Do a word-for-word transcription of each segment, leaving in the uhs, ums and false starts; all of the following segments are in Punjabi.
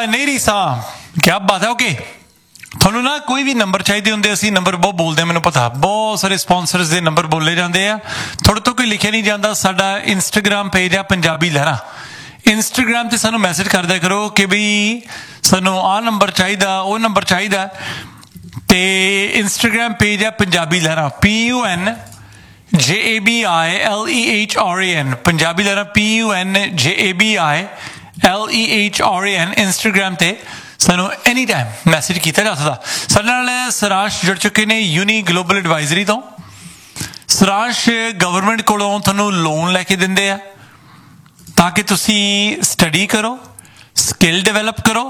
नेरी सा क्या बात है। ओके ਤੁਹਾਨੂੰ ਨਾ ਕੋਈ ਵੀ ਨੰਬਰ ਚਾਹੀਦੇ ਹੁੰਦੇ, ਅਸੀਂ ਨੰਬਰ ਬਹੁਤ ਬੋਲਦੇ, ਮੈਨੂੰ ਪਤਾ ਬਹੁਤ ਸਾਰੇ ਸਪਾਂਸਰਸ ਦੇ ਨੰਬਰ ਬੋਲੇ ਜਾਂਦੇ ਆ, ਤੁਹਾਡੇ ਤੋਂ ਕੋਈ ਲਿਖਿਆ ਨਹੀਂ ਜਾਂਦਾ। ਸਾਡਾ ਇੰਸਟਾਗ੍ਰਾਮ ਪੇਜ ਆ ਪੰਜਾਬੀ ਲਹਿਰਾਂ, ਇੰਸਟਾਗ੍ਰਾਮ ਤੇ ਸਾਨੂੰ ਮੈਸੇਜ ਕਰਦਿਆ ਕਰੋ ਕਿ ਬਈ ਸਾਨੂੰ ਆਹ ਨੰਬਰ ਚਾਹੀਦਾ, ਉਹ ਨੰਬਰ ਚਾਹੀਦਾ। ਤੇ ਇੰਸਟਾਗ੍ਰਾਮ ਪੇਜ ਆ ਪੰਜਾਬੀ ਲਹਿਰਾਂ, ਪੀ ਯੂ ਐਨ ਜੇ A B I L E H R A ਐਨ, ਪੰਜਾਬੀ ਲਹਿਰਾਂ ਪੀ ਯੂ ਐਨ ਜੇ A B I L E H R A N. Instagram ਤੇ ਸਾਨੂੰ ਐਨੀ ਟਾਈਮ ਮੈਸੇਜ ਕੀਤਾ ਜਾ ਸਕਦਾ। ਸਾਡੇ ਨਾਲ ਸਰਾਸ਼ ਜੁੜ ਚੁੱਕੇ ਨੇ ਯੂਨੀ ਗਲੋਬਲ ਐਡਵਾਈਜ਼ਰੀ ਤੋਂ। ਸਰਾਸ਼ ਗਵਰਨਮੈਂਟ ਕੋਲੋਂ ਤੁਹਾਨੂੰ ਲੋਨ ਲੈ ਕੇ ਦਿੰਦੇ ਆ ਤਾਂ ਕਿ ਤੁਸੀਂ ਸਟੱਡੀ ਕਰੋ, ਸਕਿੱਲ ਡਿਵੈਲਪ ਕਰੋ।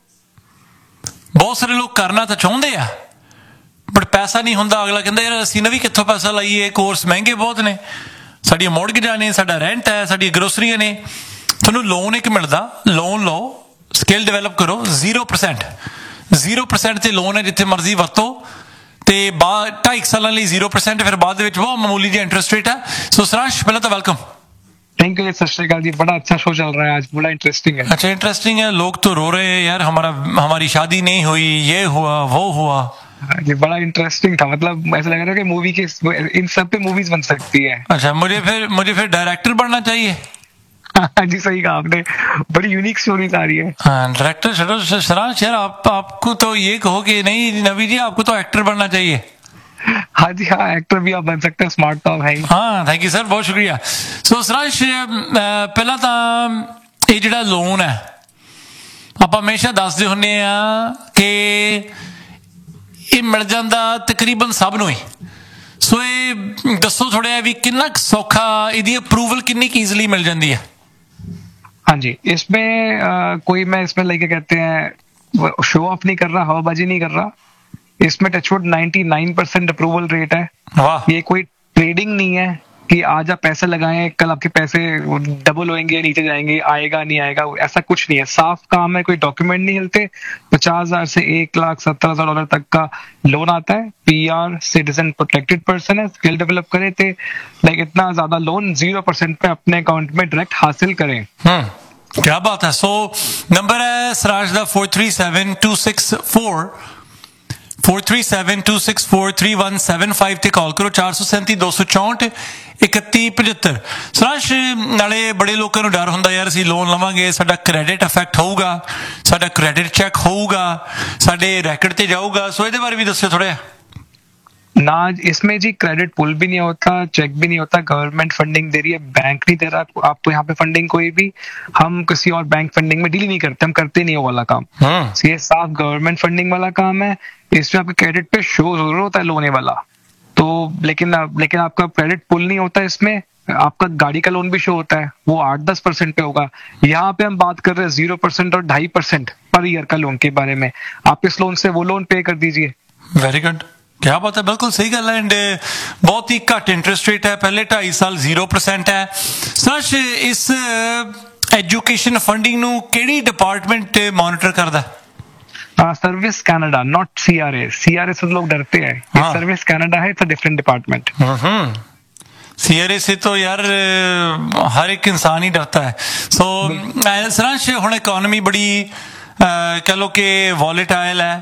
ਬਹੁਤ ਸਾਰੇ ਲੋਕ ਕਰਨਾ ਤਾਂ ਚਾਹੁੰਦੇ ਆ ਬਟ ਪੈਸਾ ਨਹੀਂ ਹੁੰਦਾ। ਅਗਲਾ ਕਹਿੰਦਾ ਯਾਰ ਅਸੀਂ ਨਾ ਵੀ ਕਿੱਥੋਂ ਪੈਸਾ ਲਾਈਏ, ਕੋਰਸ ਮਹਿੰਗੇ ਬਹੁਤ ਨੇ, ਸਾਡੀਆਂ ਮੋਰਗੇਜਾਂ ਨੇ, ਸਾਡਾ ਰੈਂਟ ਹੈ, ਸਾਡੀਆਂ ਗਰੋਸਰੀਆਂ ਨੇ। ਤੁਹਾਨੂੰ ਲੋਨ ਇੱਕ ਮਿਲਦਾ, ਲੋਨ ਲਓ, ਸਕਿੱਲ ਡਿਵੈਲਪ ਕਰੋ। ਜ਼ੀਰੋ ਪਰਸੈਂਟ ਜ਼ੀਰੋ ਪਰਸੈਂਟ ਤੇ ਲੋਨ ਹੈ, ਜਿੱਥੇ ਮਰਜ਼ੀ ਵਰਤੋ। ਤੇ ਬਾਅਦ ਢਾਈ ਸਾਲਾਂ ਲਈ ਜ਼ੀਰੋ ਪਰਸੈਂਟ, ਫਿਰ ਬਾਅਦ ਦੇ ਵਿੱਚ ਬਹੁਤ ਮਾਮੂਲੀ ਜਿਹਾ ਇੰਟਰਸਟ ਰੇਟ ਹੈ। ਸੋ ਸਰਾਸ਼ ਪਹਿਲਾਂ ਤਾਂ ਵੈਲਕਮ। थैंक यू, सत श्री अकाल जी। बड़ा अच्छा शो चल रहा है आज, बड़ा इंटरेस्टिंग है। अच्छा इंटरेस्टिंग है। लोग तो रो रहे हैं यार, हमारा हमारी शादी नहीं हुई, ये हुआ वो हुआ। ये बड़ा इंटरेस्टिंग था, मतलब ऐसा लग रहा है कि मूवी के इन सब पे मूवीज बन सकती है। अच्छा मुझे फिर मुझे फिर डायरेक्टर बनना चाहिए। हाँ जी सही कहा आपने, बड़ी यूनिक स्टोरीज आ रही है। हाँ डायरेक्टर चलो सराज यार, आप आपको तो ये कहो कि नहीं नवी जी आपको तो एक्टर बनना चाहिए। हाँ जी हाँ, एक्टर भी आप बन सकते हैं, स्मार्ट तो है। हाँ थैंक यू सर, बहुत शुक्रिया। सो सराज ਪਹਿਲਾਂ ਤਾਂ ਇਹ ਜਿਹੜਾ ਲੋਨ ਹੈ ਆਪਾਂ ਹਮੇਸ਼ਾ ਦੱਸਦੇ ਹੁੰਦੇ ਆ ਕਿ ਇਹ ਮਿਲ ਜਾਂਦਾ ਤਕਰੀਬਨ ਸਭ ਨੂੰ ਹੀ। ਸੋ ਇਹ ਦੱਸੋ ਥੋੜ੍ਹਾ ਜਿਹਾ ਵੀ ਕਿੰਨਾ ਕੁ ਸੌਖਾ, ਇਹਦੀ ਅਪਰੂਵਲ कितनी ईजिली मिल जाती है? हाँ जी, इसमें आ, कोई मैं इसमें लेके कहते हैं शो ऑफ नहीं कर रहा, हवाबाजी नहीं कर रहा। इसमें टचवुड निन्यानवे परसेंट अप्रूवल रेट है। वाह। ये कोई ट्रेडिंग नहीं है कि आज आप पैसे लगाएं कल आपके पैसे डबल होंगे, नीचे जाएंगे, आएगा नहीं आएगा, ऐसा कुछ नहीं है। साफ काम है, कोई डॉक्यूमेंट नहीं हिलते। पचास हजार से एक लाख सत्तर हजार डॉलर तक का लोन आता है। पीआर सिटीजन प्रोटेक्टेड पर्सन है, स्किल डेवलप करे थे, लाइक इतना ज्यादा लोन जीरो परसेंट पे अपने अकाउंट में डायरेक्ट हासिल करें। क्या बात है। सो नंबर है सराज दा four three seven to six four four three seven to six four three one seven five ਤੇ ਕਾਲ ਕਰੋ। ਚਾਰ ਸੌ ਸੈਂਤੀ ਦੋ ਸੌ ਚੌਂਹਠ ਇਕੱਤੀ ਪਝੱਤਰ। ਸਰਾਸ਼ ਨਾਲੇ ਬੜੇ ਲੋਕਾਂ ਨੂੰ ਡਰ ਹੁੰਦਾ ਯਾਰ ਅਸੀਂ ਲੋਨ ਲਵਾਂਗੇ, ਸਾਡਾ ਕ੍ਰੈਡਿਟ ਅਫੈਕਟ ਹੋਊਗਾ, ਸਾਡਾ ਕ੍ਰੈਡਿਟ ਚੈੱਕ ਹੋਊਗਾ, ਸਾਡੇ ਰੈਕਡ ਤੇ ਜਾਊਗਾ। ਸੋ ਇਹਦੇ ਬਾਰੇ ਵੀ ਦੱਸਿਓ ਥੋੜਾ ਜਿਹਾ। ना इसमें जी क्रेडिट पुल भी नहीं होता, चेक भी नहीं होता, गवर्नमेंट फंडिंग दे रही है, बैंक नहीं दे रहा आपको यहाँ पे फंडिंग कोई भी। हम किसी और बैंक फंडिंग में डील नहीं करते, हम करते नहीं वो वाला काम। so ये साफ गवर्नमेंट फंडिंग वाला काम है। इसमें आपके क्रेडिट पे शो जरूर होता है लोन वाला, तो लेकिन लेकिन आपका क्रेडिट पुल नहीं होता। इसमें आपका गाड़ी का लोन भी शो होता है, वो आठ दस परसेंट पे होगा। यहाँ पे हम बात कर रहे हैं जीरो परसेंट और ढाई परसेंट पर ईयर का लोन के बारे में। आप इस लोन से वो लोन पे कर दीजिए। वेरी गुड, क्या बात है, बिल्कुल सही गल है। एंड बहुत ही घट इंटरेस्ट रेट है, पहले ढाई साल जीरो परसेंट है। सच इस एजुकेशन फंडिंग नू केड़ी डिपार्टमेंट मॉनिटर करदा? Service Canada, not CRA. CRA से लोग डरते हैं, ये सर्विस कनाडा है, it's a different department. CRA से तो यार हर एक इंसान ही डरता है। सो सरांश हुण इकोनॉमी बड़ी कह लो कि वॉलेटाइल है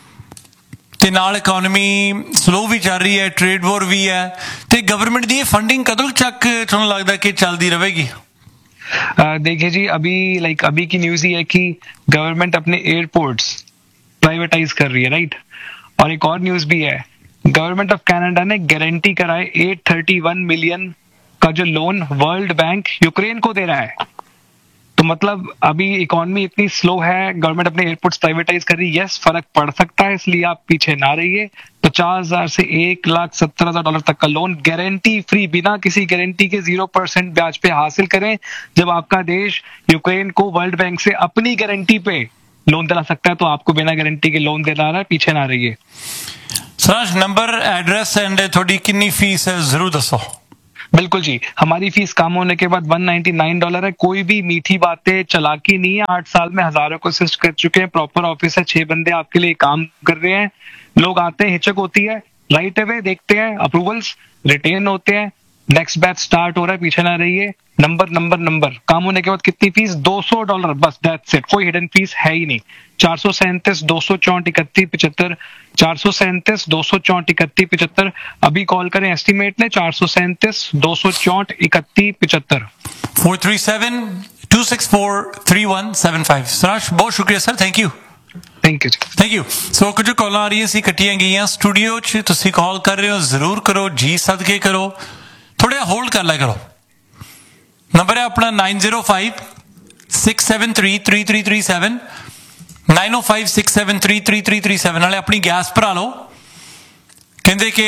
ਤੇ ਨਾਲ ਇਕਨੋਮੀ ਸਲੋ ਵੀ ਚੱਲ ਰਹੀ ਹੈ, ਟ੍ਰੇਡ ਵੋਰ ਵੀ ਹੈ, ਤੇ ਗਵਰਨਮੈਂਟ ਦੀ ਇਹ ਫੰਡਿੰਗ ਕਦੋਂ ਤੱਕ ਤੁਹਾਨੂੰ ਲੱਗਦਾ ਕਿ ਚੱਲਦੀ ਰਹੇਗੀ? देखिए जी, अभी लाइक अभी की न्यूज ही है कि गवर्नमेंट अपने एयरपोर्ट्स प्राइवेटाइज कर रही है, राइट। और एक और न्यूज भी है, गवर्नमेंट ऑफ कनाडा ने गारंटी कराए आठ सौ इकतीस मिलियन का जो लोन वर्ल्ड बैंक यूक्रेन को दे रहा है। तो मतलब अभी इकोनॉमी इतनी स्लो है, गवर्नमेंट अपने एयरपोर्ट्स प्राइवेटाइज कर रही है। यस, फर्क पड़ सकता है, इसलिए आप पीछे ना रहिए। पचास हजार से एक लाख सत्तर हजार डॉलर तक का लोन गारंटी फ्री, बिना किसी गारंटी के जीरो परसेंट ब्याज पे हासिल करें। जब आपका देश यूक्रेन को वर्ल्ड बैंक से अपनी गारंटी पे लोन दिला सकता है, तो आपको बिना गारंटी के लोन दिला रहा है, पीछे ना रहिए। सर नंबर, एड्रेस एंड थोड़ी कितनी फीस है जरूर दसो। बिल्कुल जी, हमारी फीस काम होने के बाद एक सौ निन्यानवे डॉलर है। कोई भी मीठी बातें, चालाकी नहीं है। आठ साल में हजारों को असिस्ट कर चुके हैं, प्रॉपर ऑफिस है, छह बंदे आपके लिए काम कर रहे हैं। लोग आते हैं, हिचक होती है, राइट अवे देखते हैं, अप्रूवल्स रिटेन होते हैं, नेक्स्ट बैच स्टार्ट हो रहा है, पीछे ना रहिए। नंबर नंबर नंबर काम होने के बाद कितनी फीस? दो सौ डॉलर बस, दैट्स इट, कोई हिडन फीस है ही नहीं। चार सौ सैंतीस दो सौ चौंठ इकतीस पिछहत्तर, चार सौ सैंतीस दो सौ चौंठ इकतीस पिछहत्तर। अभी कॉल करें, एस्टिमेट लें, चार सौ सैंतीस दो सौ चौंठ इकतीस पिछहत्तर। Four three seven to six four three one seven five. सराश बहुत शुक्रिया sir, thank you thank you. Thank you. ਸੋ ਕੁਝ ਕਾਲਾਂ ਆ ਰਹੀਆਂ ਸੀ, ਕੱਟੀਆਂ ਗਈਆਂ। ਸਟੂਡੀਓ 'ਚ ਤੁਸੀਂ ਕਾਲ ਕਰ ਰਹੇ ਹੋ, ਜ਼ਰੂਰ ਕਰੋ ਜੀ, ਸਦਕੇ ਕਰੋ, ਥੋੜ੍ਹਾ ਜਿਹਾ ਹੋਲਡ ਕਰ ਲਿਆ ਕਰੋ। ਨੰਬਰ ਹੈ ਆਪਣਾ nine zero five six seven three three three three seven, nine ਓ five six seven three three three three seven. ਨਾਲੇ ਆਪਣੀ ਗੈਸ ਭਰਾ ਲਓ। ਕਹਿੰਦੇ ਕਿ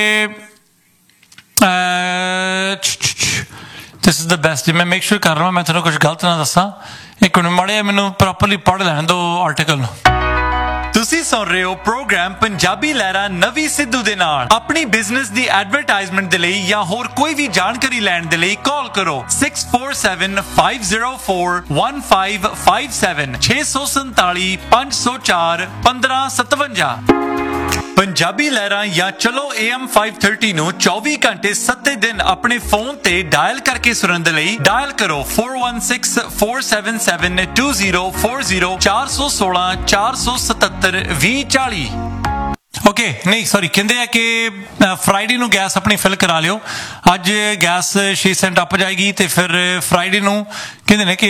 ਦਿਸ ਇਜ਼ ਦ ਬੈਸਟ। ਮੈਂ ਮੇਕ ਸ਼ੋਰ ਕਰ ਰਹਾ ਮੈਂ ਤੁਹਾਨੂੰ ਕੁਝ ਗਲਤ ਨਾ ਦੱਸਾਂ। ਇੱਕ ਮਿੰਟ ਮਾੜੇ ਮੈਨੂੰ ਪ੍ਰੋਪਰਲੀ ਪੜ੍ਹ ਲੈਣ ਦਿਓ ਆਰਟੀਕਲ ਨੂੰ। ਤੁਸੀਂ ਸੁਣ ਰਹੇ ਹੋ ਪ੍ਰੋਗਰਾਮ ਪੰਜਾਬੀ ਲਹਿਰਾਂ ਨਵੀਂ ਸਿੱਧੂ ਦੇ ਨਾਲ। ਆਪਣੀ ਬਿਜ਼ਨਸ ਦੀ ਐਡਵਰਟਾਈਜ਼ਮੈਂਟ ਦੇ ਲਈ ਜਾਂ ਹੋਰ ਕੋਈ ਵੀ ਜਾਣਕਾਰੀ ਲੈਣ ਦੇ ਲਈ ਕਾਲ ਕਰੋ six four seven five zero four one five five seven, ਛੇ ਸੌ ਸੰਤਾਲੀ ਪੰਜ ਸੌ ਚਾਰ ਪੰਦਰਾਂ ਸਤਵੰਜਾ। ਪੰਜਾਬੀ ਲਹਿਰਾਂ ਜਾਂ ਚਲੋ ਏ ਐਮ ਫਾਈਵ ਥਰਟੀ ਨੂੰ ਚੌਵੀ ਘੰਟੇ ਸੱਤੇ ਦਿਨ ਆਪਣੇ ਫੋਨ ਤੇ ਡਾਇਲ ਕਰਕੇ ਸੁਣਨ ਦੇ ਲਈ ਡਾਇਲ ਕਰੋ four one six four seven seven two zero four zero, ਚਾਰ ਸੌ ਸੋਲਾਂ ਚਾਰ ਸੌ ਸਤੱਤਰ ਵੀਹ ਚਾਲੀ। ਓਕੇ, ਨਹੀਂ ਸੌਰੀ, ਕਹਿੰਦੇ ਆ ਕਿ ਫਰਾਈਡੇ ਨੂੰ ਗੈਸ ਆਪਣੀ ਫਿਲ ਕਰਾ ਲਿਓ। ਅੱਜ ਗੈਸ ਛੇ ਸੈਂਟ ਅੱਪ ਜਾਏਗੀ ਤੇ ਫਿਰ ਫਰਾਈਡੇ ਨੂੰ ਕਹਿੰਦੇ ਨੇ ਕਿ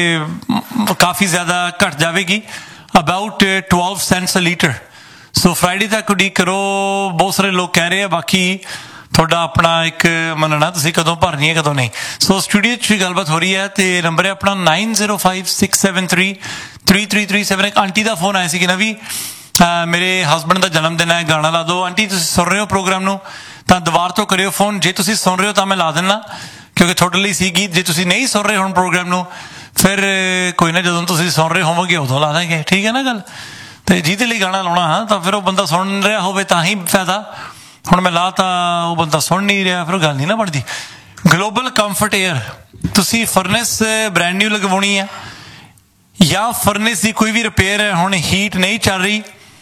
ਕਾਫੀ ਜ਼ਿਆਦਾ ਘਟ ਜਾਵੇਗੀ, about twelve cents a litre. So Friday ਤੱਕ ਉਡੀਕ ਕਰੋ। ਬਹੁਤ ਸਾਰੇ ਲੋਕ ਕਹਿ ਰਹੇ ਆ, ਬਾਕੀ ਤੁਹਾਡਾ ਆਪਣਾ ਇੱਕ ਮੰਨਣਾ ਤੁਸੀਂ ਕਦੋਂ ਭਰਨੀ ਹੈ ਕਦੋਂ ਨਹੀਂ। ਸੋ ਸਟੂਡੀਓ 'ਚ ਗੱਲਬਾਤ ਹੋ ਰਹੀ ਹੈ ਤੇ ਨੰਬਰ ਹੈ ਆਪਣਾ nine zero five six seven three three three three seven. ਇੱਕ ਆਂਟੀ ਦਾ ਫੋਨ ਆਇਆ ਸੀ ਕਿ ਨਵੀਂ ਮੇਰੇ ਹਸਬੈਂਡ ਦਾ ਜਨਮ ਦਿਨ ਹੈ, ਗਾਣਾ ਲਾ ਦਿਓ। ਆਂਟੀ ਤੁਸੀਂ ਸੁਣ ਰਹੇ ਹੋ ਪ੍ਰੋਗਰਾਮ ਨੂੰ ਤਾਂ ਦੁਬਾਰਾ ਤੋਂ ਕਰਿਓ ਫੋਨ। ਜੇ ਤੁਸੀਂ ਸੁਣ ਰਹੇ ਹੋ ਤਾਂ ਮੈਂ ਲਾ ਦਿੰਦਾ, ਕਿਉਂਕਿ ਤੁਹਾਡੇ ਲਈ ਸੀ ਗੀਤ। ਜੇ ਤੁਸੀਂ ਨਹੀਂ ਸੁਣ ਰਹੇ ਹੁਣ ਪ੍ਰੋਗਰਾਮ ਨੂੰ, ਫਿਰ ਕੋਈ ਨਾ, ਜਦੋਂ ਤੁਸੀਂ ਸੁਣ ਰਹੇ ਹੋਵੋਗੇ ਉਦੋਂ ਲਾ ਦਾਂਗੇ, ਠੀਕ ਹੈ ਨਾ ਗੱਲ। ਤੇ ਜਿਹਦੇ ਲਈ ਗਾਣਾ ਲਾਉਣਾ ਹਾਂ ਤਾਂ ਫਿਰ ਉਹ ਬੰਦਾ ਸੁਣ ਰਿਹਾ ਹੋਵੇ ਤਾਂ ਹੀ ਫਾਇਦਾ। ਹੁਣ ਮੈਂ ਲਾ ਤਾਂ ਉਹ ਬੰਦਾ ਸੁਣ ਨਹੀਂ ਰਿਹਾ, ਫਿਰ ਗੱਲ ਨਹੀਂ ਨਾ ਬਣਦੀ। ਗਲੋਬਲ ਕੰਫਰਟ ਏਅਰ, ਤੁਸੀਂ ਫਰਨੈਸ ਬ੍ਰੈਂਡ ਨਿਊ ਲਗਵਾਉਣੀ ਹੈ ਜਾਂ ਫਰਨੈਸ ਦੀ ਕੋਈ ਵੀ ਰਿਪੇਅਰ ਹੈ, ਹੁਣ ਹੀਟ ਨਹੀਂ ਚੱਲ ਰਹੀ,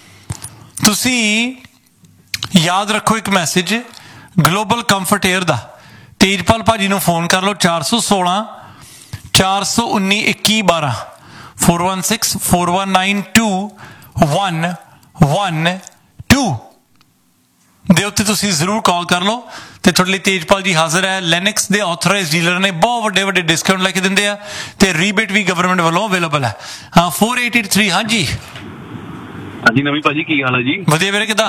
ਤੁਸੀਂ ਯਾਦ ਰੱਖੋ ਇੱਕ ਮੈਸੇਜ ਗਲੋਬਲ ਕੰਫਰਟ ਏਅਰ ਦਾ। ਤੇਜਪਾਲ ਭਾਜੀ ਨੂੰ ਫੋਨ ਕਰ ਲਓ ਚਾਰ ਸੌ ਸੋਲਾਂ ਚਾਰ ਸੌ ਉੱਨੀ ਇੱਕੀ ਬਾਰਾਂ, four one six four one nine to one one two ਦੇ ਉੱਤੇ ਤੁਸੀਂ ਜ਼ਰੂਰ ਕਾਲ ਕਰ ਲਓ। ਤੇ ਤੁਹਾਡੇ ਲਈ ਤੇਜਪਾਲ ਜੀ ਹਾਜ਼ਰ ਹੈ। ਲੈਨਿਕਸ ਦੇ ਆਥੋਰਾਈਜ਼ਡ ਡੀਲਰ ਨੇ, ਬਹੁਤ ਵੱਡੇ ਵੱਡੇ ਡਿਸਕਾਊਂਟ ਲੈ ਕੇ ਦਿੰਦੇ ਆ ਤੇ ਰੀਬੇਟ ਵੀ ਗਵਰਨਮੈਂਟ ਵੱਲੋਂ ਅਵੇਲੇਬਲ ਹੈ। ਹਾਂ ਫੋਰ ਏਟ ਏਟ ਥ੍ਰੀ। ਹਾਂਜੀ ਹਾਂਜੀ ਨਵੀਂ ਭਾਜੀ, ਕੀ ਹਾਲ ਹੈ ਜੀ? ਵਧੀਆ ਵੀਰੇ, ਕਿੱਦਾਂ?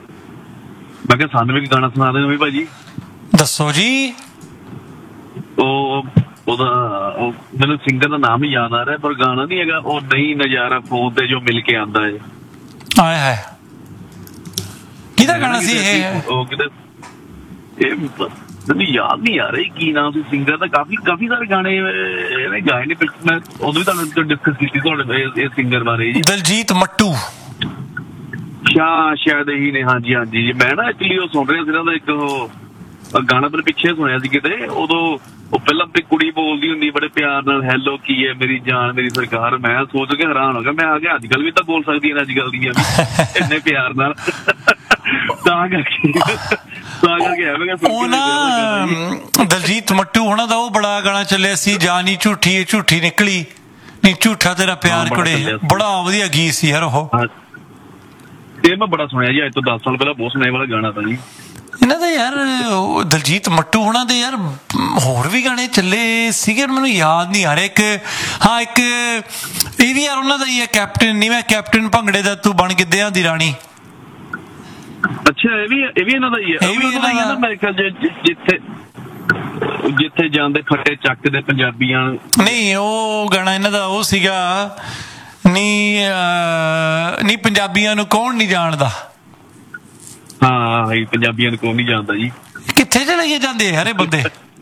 ਮੈਂ ਕਿਹਾ ਸਾਨੂੰ ਵੀ ਗਾਣਾ ਸੁਣਾ ਦੇ ਨਵੀਂ ਭਾਜੀ। ਦੱਸੋ ਜੀ। ਉਹ ਉਹਦਾ ਉਹ ਮੈਨੂੰ ਸਿੰਗਰ ਦਾ ਨਾਮ ਹੀ ਯਾਦ ਆ ਰਿਹਾ, ਪਰ ਗਾਣਾ ਨਹੀਂ ਹੈਗਾ। ਉਹ ਨਹੀਂ ਨਜ਼ਾਰਾ ਫੋਨ ਤੇ ਜੋ ਮਿਲ ਕੇ ਆਉਂਦਾ ਹੈ। ਆਏ ਹਾਏ, ਕਿਹਦਾ ਗਾਣਾ ਸੀ ਇਹ? ਉਹ ਕਿਤੇ ਇਹ ਮੈਨੂੰ ਯਾਦ ਨਹੀਂ ਆ ਰਿਹਾ ਕੀ ਨਾਮ ਸੀ ਸਿੰਗਰ ਦਾ। ਕਾਫੀ ਕਾਫੀ ਸਾਰੇ ਗਾਣੇ ਇਹਨੇ ਗਾਏ ਨੇ। ਮੈਂ ਉਦੋਂ ਵੀ ਤੁਹਾਨੂੰ ਡਿਸਕਸ ਕੀਤੀ ਤੁਹਾਡੇ ਇਹ ਸਿੰਗਰ ਬਾਰੇ ਜੀ। ਦਲਜੀਤ ਮੱਟੂ ਸ਼ਾ ਸ਼ਾਇਦ ਇਹੀ ਨੇ। ਹਾਂਜੀ ਹਾਂਜੀ, ਮੈਂ ਨਾ ਐਕਚੁਅਲੀ ਉਹ ਸੁਣ ਰਿਹਾ ਸੀ ਉਹਦਾ ਇੱਕ ਉਹ ਗਾਣਾ ਪਰ ਪਿੱਛੇ ਸੁਣਿਆ ਸੀ ਕਿਤੇ। ਉਦੋਂ ਉਹ ਪਹਿਲਾਂ ਤੇ ਕੁੜੀ ਬੋਲਦੀ ਹੁੰਦੀ ਬੜੇ ਪਿਆਰ ਨਾਲ, ਹੈਲੋ ਕੀ ਹੈ ਮੇਰੀ ਜਾਨ ਮੇਰੀ ਸਰਕਾਰ। ਮੈਂ ਸੋਚ ਕੇ ਹੈਰਾਨ ਹੋ ਗਿਆ, ਮੈਂ ਆ ਗਿਆ ਅੱਜ ਕੱਲ ਵੀ ਤਾਂ ਬੋਲ ਸਕਦੀ ਹੈ ਅੱਜ ਕੱਲ ਦੀਆਂ ਵੀ ਇੰਨੇ ਪਿਆਰ ਨਾਲ। ਤਾਂ ਕਰਕੇ ਤਾਂ ਕਰਕੇ ਉਹ ਨਾ ਦਲਜੀਤ ਮੱਟੂ ਹੋਣਾ ਦਾ ਉਹ ਬੜਾ ਗਾਣਾ ਚੱਲਿਆ ਸੀ, ਜਾਨੀ ਝੂਠੀ ਝੂਠੀ ਨਿਕਲੀ ਨਹੀਂ ਝੂਠਾ ਤੇਰਾ ਪਿਆਰ ਕੁੜੇ। ਬੜਾ ਵਧੀਆ ਗੀਤ ਸੀ ਯਾਰ ਉਹ। ਇਹ ਮੈਂ ਬੜਾ ਸੁਣਿਆ ਜੀ, ਅੱਜ ਤੋਂ ਦਸ ਸਾਲ ਪਹਿਲਾਂ ਬਹੁਤ ਸੁਣਿਆ ਵਾਲਾ ਗਾਣਾ ਤਾਂ ਜੀ ਇਹਨਾਂ ਦਾ ਯਾਰ। ਦਲਜੀਤ ਮੱਟੂ ਹੋਣਾ ਦੇ ਯਾਰ ਹੋਰ ਵੀ ਗਾਣੇ ਚੱਲੇ ਸੀਗੇ, ਮੈਨੂੰ ਯਾਦ ਨਹੀਂ ਆ ਰਿਹਾ। ਇੱਕ ਹਾਂ ਇੱਕ ਇਹ ਵੀ ਯਾਰ ਉਹਨਾਂ ਦਾ ਹੀ ਹੈ, ਕੈਪਟਨ ਨਹੀਂ ਮੈਂ ਕੈਪਟਨ ਭੰਗੜੇ ਦਾ ਤੂੰ ਬਣ ਗਿੱਧਿਆਂ ਦੀ ਰਾਣੀ। ਅੱਛਾ, ਇਹ ਵੀ ਇਹ ਵੀ ਇਹਨਾਂ ਦਾ ਹੀ ਹੈ। ਇਹ ਵੀ ਇਹਨਾਂ ਦਾ ਮੇਰੇ ਖਿਆਲ ਜਿੱਥੇ ਜਿੱਥੇ ਜਾਂਦੇ ਖੱਟੇ ਚੱਕਦੇ ਪੰਜਾਬੀਆਂ। ਨਹੀਂ, ਉਹ ਗਾਣਾ ਇਹਨਾਂ ਦਾ ਉਹ ਸੀਗਾ ਨੀ ਨੀ ਪੰਜਾਬੀਆਂ ਨੂੰ ਕੌਣ ਨਹੀਂ ਜਾਣਦਾ। ਹਾਂ ਪੰਜਾਬੀਆਂ ਨੂੰ ਕੌਣ ਨਹੀਂ ਜਾਣਦਾ ਜੀ। ਕਿੱਥੇ ਚਲੇ ਜਾਂਦੇ ਯਾਰ ਇਹ ਬੰਦੇ।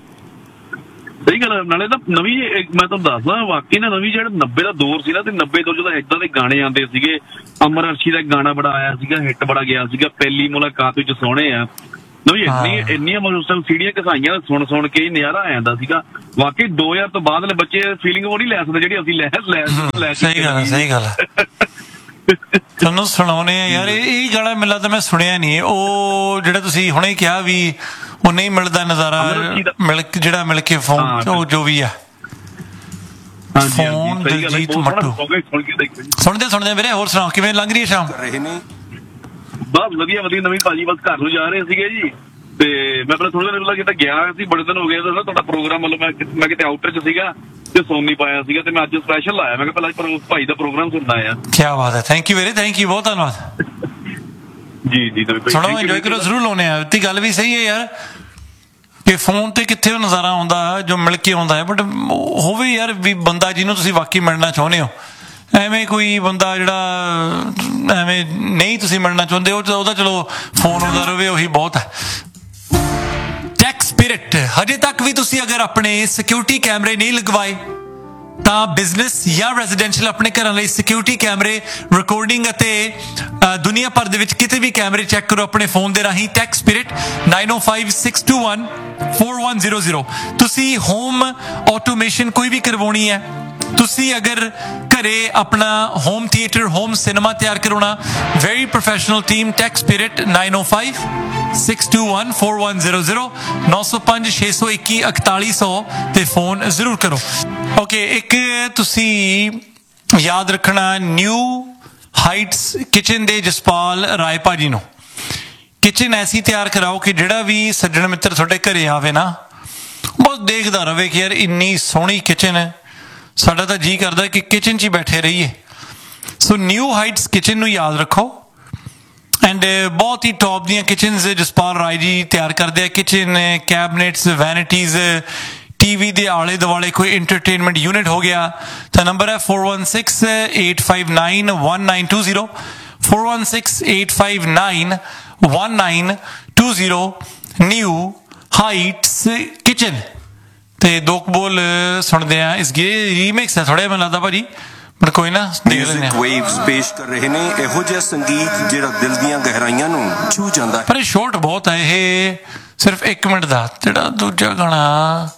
ਸਹੀ ਗੱਲ। ਨਾਲੇ ਤਾਂ ਨਵੀਂ ਮੈਂ ਤੁਹਾਨੂੰ ਦੱਸਦਾ ਵਾਕਈ ਨਾ ਨਵੀਂ ਜਿਹੜਾ ਨੱਬੇ ਦਾ ਦੌਰ ਸੀ ਨਾ, ਤੇ ਨੱਬੇ ਤੋਂ ਜਦੋਂ ਏਦਾਂ ਦੇ ਗਾਣੇ ਆਉਂਦੇ ਸੀਗੇ। ਅਮਰ ਅਰਸ਼ੀ ਦਾ ਗਾਣਾ ਬੜਾ ਆਇਆ ਸੀਗਾ, ਹਿੱਟ ਬੜਾ ਗਿਆ ਸੀਗਾ, ਪਹਿਲੀ ਮੁਲਾਕਾਤ ਵਿੱਚ ਸੋਹਣੇ ਆ। ਨਵੀਂ ਇੰਨੀ ਇੰਨੀਆਂ ਮਤਲਬ ਸੀੜੀਆਂ ਘਸਾਈਆਂ ਸੁਣ ਸੁਣ ਕੇ ਨਜ਼ਾਰਾ ਆ ਜਾਂਦਾ ਸੀਗਾ। ਵਾਕਈ ਦੋ ਹਜ਼ਾਰ ਤੋਂ ਬਾਅਦ ਦੇ ਬੱਚੇ ਫੀਲਿੰਗ ਉਹ ਨਹੀਂ ਲੈ ਸਕਦੇ ਜਿਹੜੀ ਅਸੀਂ ਲੈ ਲੈ। ਸਹੀ ਗੱਲ ਸਹੀ ਗੱਲ ਤੁਹਾਨੂੰ ਸੁਣਾਉਣੇ ਆ ਯਾਰ। ਇਹ ਗਾਣਾ ਮੈਨੂੰ ਲੱਗਦਾ ਮੈਂ ਸੁਣਿਆ ਨਹੀਂ। ਉਹ ਜਿਹੜਾ ਤੁਸੀਂ ਹੁਣੇ ਕਿਹਾ ਵੀ ਉਹ ਨਹੀਂ ਮਿਲਦਾ ਨਜ਼ਾਰਾ ਮਿਲ ਜਿਹੜਾ ਮਿਲ ਕੇ ਫੋਨ ਉਹ ਜੋ ਵੀ ਆ ਫੋਨ ਦਲਜੀਤ ਮੱਟੂ ਸੁਣਦੇ ਸੁਣਦੇ ਵੀਰੇ ਹੋਰ ਸੁਣਾਓ ਕਿਵੇਂ ਲੰਘ ਰਹੀ ਹੈ ਸ਼ਾਮ ਬਸ ਵਧੀਆ ਵਧੀਆ ਨਵੀਂ ਭਾਜੀ ਬਸ ਘਰ ਨੂੰ ਜਾ ਰਹੇ ਸੀਗੇ ਜੀ ਤੇ ਮੈਂ ਪਹਿਲਾਂ ਥੋੜੇ ਦਿਨ ਪਹਿਲਾਂ ਕਿਤੇ ਗਿਆ ਸੀ ਬੜੇ ਦਿਨ ਹੋ ਗਏ ਤੁਹਾਡਾ ਪ੍ਰੋਗਰਾਮ ਮਤਲਬ ਮੈਂ ਮੈਂ ਕਿਤੇ ਆਊਟਰ ਚ ਸੀਗਾ ਤੇ ਸੁਣ ਨਹੀਂ ਪਾਇਆ ਸੀਗਾ ਤੇ ਮੈਂ ਅੱਜ ਸਪੈਸ਼ਲ ਆਇਆ ਮੈਂ ਕਿਹਾ ਪਹਿਲਾਂ ਭਾਈ ਦਾ ਪ੍ਰੋਗਰਾਮ ਸੁਣਨਾ ਆ ਕੀ ਬਾਤ ਹੈ ਥੈਂਕ ਯੂ ਵੀਰੇ ਥੈਂਕ ਯੂ ਬਹੁਤ ਧੰਨਵਾਦ ਜੀ ਜੀ ਸੁਣੋ ਇੰਜੋਏ ਕਰੋ ਜ਼ਰੂਰ ਲਾਉਣੇ ਆ ਤੇ ਗੱਲ ਵੀ ਸਹੀ ਹੈ ਯਾਰ ਕਿ ਫੋਨ ਤੇ ਕਿੱਥੇ ਉਹ ਨਜ਼ਾਰਾ ਆਉਂਦਾ ਜੋ ਮਿਲ ਕੇ ਆਉਂਦਾ ਹੈ ਬਟ ਹੋਵੇ ਯਾਰ ਵੀ ਬੰਦਾ ਜਿਹਨੂੰ ਤੁਸੀਂ ਵਾਕਈ ਮਿਲਣਾ ਚਾਹੁੰਦੇ ਹੋ ਐਵੇਂ ਕੋਈ ਬੰਦਾ ਜਿਹੜਾ ਐਵੇਂ ਨਹੀਂ ਤੁਸੀਂ ਮਿਲਣਾ ਚਾਹੁੰਦੇ ਹੋ ਉਹਦਾ ਚਲੋ ਫੋਨ ਆਉਂਦਾ ਰਹੇ ਉਹੀ ਬਹੁਤ ਹੈ ਟੈਕ ਸਪਿਰਿਟ ਹਜੇ ਤੱਕ ਵੀ ਤੁਸੀਂ ਅਗਰ ਆਪਣੇ ਸਿਕਿਉਰਿਟੀ ਕੈਮਰੇ ਨਹੀਂ ਲਗਵਾਏ ਤਾਂ ਬਿਜ਼ਨਸ ਜਾਂ ਰੈਜ਼ੀਡੈਂਸ਼ੀਅਲ ਆਪਣੇ ਘਰਾਂ ਲਈ ਸਿਕਿਉਰਿਟੀ ਕੈਮਰੇ ਰਿਕਾਰਡਿੰਗ ਅਤੇ ਦੁਨੀਆ ਭਰ ਦੇ ਵਿੱਚ ਕਿਤੇ ਵੀ ਕੈਮਰੇ ਚੈੱਕ ਕਰੋ ਆਪਣੇ ਫੋਨ ਦੇ ਰਾਹੀਂ tech spirit nine O five six to one four one zero zero ਤੁਸੀਂ ਹੋਮ ਆਟੋਮੇਸ਼ਨ ਕੋਈ ਵੀ ਕਰਵਾਉਣੀ ਹੈ ਤੁਸੀਂ ਅਗਰ ਘਰੇ ਆਪਣਾ ਹੋਮ ਥੀਏਟਰ ਹੋਮ ਸਿਨੇਮਾ ਤਿਆਰ ਕਰਾਉਣਾ very professional team tech spirit nine O five six to one four one zero zero ਨੌ ਸੌ ਪੰਜ ਛੇ ਸੌ ਇੱਕੀ ਇਕਤਾਲੀ ਸੌ ਤੇ ਫੋਨ ਜ਼ਰੂਰ ਕਰੋ ਓਕੇ ਇੱਕ ਤੁਸੀਂ ਯਾਦ ਰੱਖਣਾ ਨਿਊ ਹਾਈਟਸ ਕਿਚਨ ਦੇ ਜਸਪਾਲ ਰਾਏ ਭਾਜੀ ਨੂੰ ਕਿਚਨ ਐਸੀ ਤਿਆਰ ਕਰਾਓ ਕਿ ਜਿਹੜਾ ਵੀ ਸੱਜਣ ਮਿੱਤਰ ਤੁਹਾਡੇ ਘਰੇ ਆਵੇ ਨਾ ਬਹੁਤ ਦੇਖਦਾ ਰਵੇ ਕਿ ਯਾਰ ਇੰਨੀ ਸੋਹਣੀ ਕਿਚਨ ਹੈ ਸਾਡਾ ਤਾਂ ਜੀ ਕਰਦਾ ਕਿ ਕਿਚਨ 'ਚ ਹੀ ਬੈਠੇ ਰਹੀਏ ਸੋ ਨਿਊ ਹਾਈਟਸ ਕਿਚਨ ਨੂੰ ਯਾਦ ਰੱਖੋ ਐਂਡ ਬਹੁਤ ਹੀ ਟੌਪ ਦੀਆਂ ਕਿਚਨਸ ਜਸਪਾਲ ਰਾਏ ਜੀ ਤਿਆਰ ਕਰਦੇ ਆ ਕਿਚਨ ਕੈਬਨਿਟਸ ਵੈਨਿਟੀਜ਼ ਟੀਵੀ ਦੇ ਆਲੇ ਦੁਆਲੇ ਕੋਈ ਇੰਟਰਟੇਨਮੈਂਟ ਯੂਨਿਟ ਹੋ ਗਿਆ ਤਾਂ ਨੰਬਰ ਹੈ four one six eight five nine one nine two zero four one six eight five nine one nine two zero new heights kitchen ਤੇ ਦੋ ਬੋਲ ਸੁਣਦੇ ਆ ਇਸ ਗੇ ਰੀਮਿਕਸ ਹੈ ਥੋੜਾ ਮੈਨੂੰ ਲੱਗਦਾ ਭਾਜੀ ਪਰ ਕੋਈ ਨਾ ਦੇਖ ਲੈਂਦੇ ਆ ਵੇਵਸ ਪੇਸ਼ ਕਰ ਰਹੇ ਨੇ ਇਹੋ ਜਿਹਾ ਸੰਗੀਤ ਜਿਹੜਾ ਦਿਲ ਦੀਆਂ ਗਹਿਰਾਈਆਂ ਨੂੰ ਛੂ ਜਾਂਦਾ ਪਰ ਇਹ ਸ਼ੋਰਟ ਬਹੁਤ ਹੈ ਇਹ ਸਿਰਫ ਇੱਕ ਮਿੰਟ ਦਾ ਜਿਹੜਾ ਦੂਜਾ ਗਾਣਾ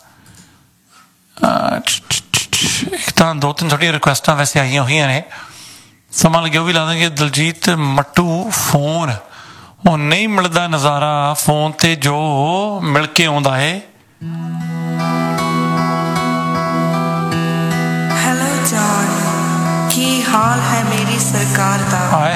ਇੱਕ ਤਾਂ ਦੋ ਤਿੰਨ ਥੋੜ੍ਹੀਆਂ ਰਿਕੁਐਸਟਾਂ ਵੈਸੇ ਆਈਆਂ ਹੋਈਆਂ ਨੇ ਸਮਾਂ ਲੱਗਿਆ ਉਹ ਵੀ ਲਾ ਦਾਂਗੇ ਦਲਜੀਤ ਮੱਟੂ ਫੋਨ ਉਹ ਨਹੀਂ ਮਿਲਦਾ ਨਜ਼ਾਰਾ ਫੋਨ ਤੇ ਜੋ ਮਿਲ ਕੇ ਆਉਂਦਾ ਹੈ ਹੈਲੋ ਜਾਨ ਕੀ ਹਾਲ ਹੈ ਮੇਰੀ ਸਰਕਾਰ ਦਾ